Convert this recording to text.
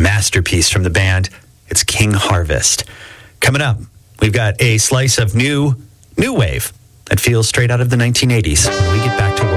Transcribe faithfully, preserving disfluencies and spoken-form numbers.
masterpiece from the band. It's King Harvest. Coming up, we've got a slice of new, new wave that feels straight out of the nineteen eighties when we get back